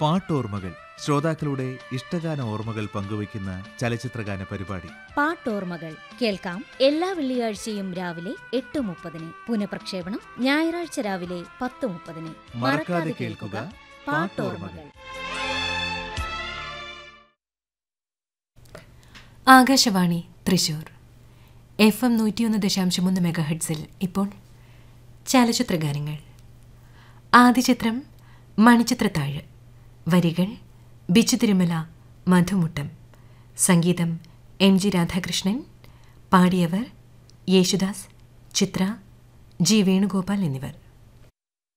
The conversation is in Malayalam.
പാട്ടോർമ്മകൾ, ശ്രോതാക്കളുടെ ഇഷ്ടഗാന ഓർമ്മകൾ പങ്കുവയ്ക്കുന്ന ചലച്ചിത്രഗാന പരിപാടി. പാട്ടോർമ്മകൾ കേൾക്കാം എല്ലാ വെള്ളിയാഴ്ചയും രാവിലെ 8:30, പുനഃപ്രക്ഷേപണം ഞായറാഴ്ച രാവിലെ 10:30. മറക്കാതെ കേൾക്കുക പാട്ടോർമ്മകൾ. ആകാശവാണി തൃശൂർ FM 101.3 മെഗാഹെർട്സിൽ ഇപ്പോൾ ചലച്ചിത്രഗാനങ്ങൾ. ആദ്യ ചിത്രം മണിച്ചിത്രത്താഴ്. വരികൾ ബിച്ചു തിരുമല, മധുമുട്ടം. സംഗീതം MG രാധാകൃഷ്ണൻ. പാടിയവർ യേശുദാസ്, ചിത്ര, G വേണുഗോപാൽ എന്നിവർ.